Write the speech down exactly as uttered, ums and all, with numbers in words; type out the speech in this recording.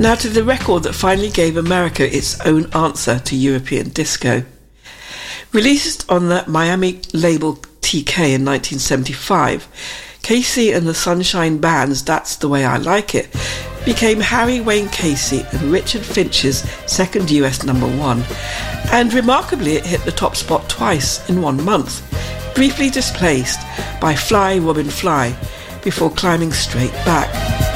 Now to the record that finally gave America its own answer to European disco. Released on the Miami label T K in nineteen seventy-five, Casey and the Sunshine Band's That's the Way I Like It became Harry Wayne Casey and Richard Finch's second U S number one, and remarkably it hit the top spot twice in one month, briefly displaced by Fly Robin Fly before climbing straight back.